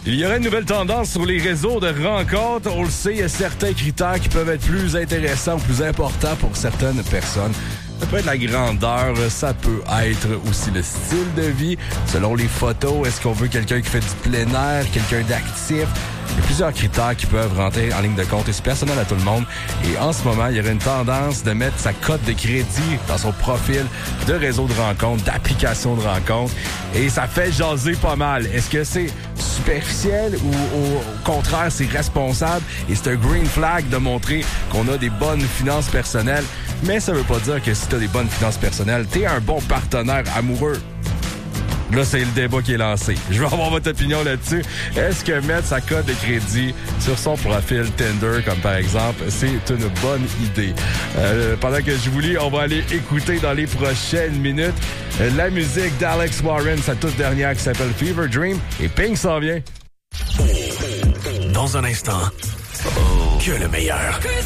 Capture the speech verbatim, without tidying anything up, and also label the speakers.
Speaker 1: Il y aurait une nouvelle tendance sur les réseaux de rencontres. On le sait, il y a certains critères qui peuvent être plus intéressants ou plus importants pour certaines personnes. Ça peut être la grandeur, ça peut être aussi le style de vie. Selon les photos, est-ce qu'on veut quelqu'un qui fait du plein air, quelqu'un d'actif? Il y a plusieurs critères qui peuvent rentrer en ligne de compte et c'est personnel à tout le monde. Et en ce moment, il y aurait une tendance de mettre sa cote de crédit dans son profil de réseau de rencontres, d'application de rencontres. Et ça fait jaser pas mal. Est-ce que c'est superficiel ou au contraire, c'est responsable? Et c'est un green flag de montrer qu'on a des bonnes finances personnelles. Mais ça veut pas dire que si t'as des bonnes finances personnelles, t'es un bon partenaire amoureux. Là, c'est le débat qui est lancé. Je veux avoir votre opinion là-dessus. Est-ce que mettre sa cote de crédit sur son profil Tinder, comme par exemple, c'est une bonne idée? Euh, pendant que je vous lis, on va aller écouter dans les prochaines minutes la musique d'Alex Warren, sa toute dernière qui s'appelle Fever Dream. Et Pink s'en vient.
Speaker 2: Dans un instant, que le meilleur.